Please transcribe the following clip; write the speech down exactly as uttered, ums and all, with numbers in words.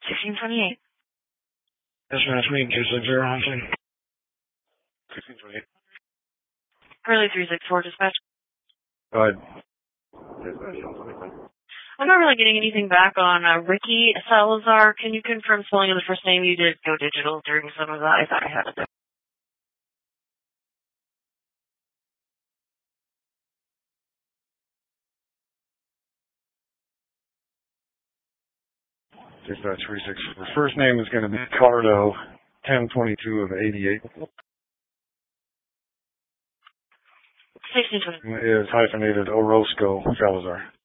sixteen twenty-eight. Yes, ma'am. It's me, two six zero, Hunting. sixteen twenty-eight. Curly three six four, dispatch. Go ahead. I'm not really getting anything back on uh, Ricky Salazar. Can you confirm spelling of the first name? You did go digital during some of that. I thought I had it there. Dispatch three six. The first name is going to be Cardo, ten twenty-two of eighty-eight. sixteen twenty. Is hyphenated Orozco Salazar.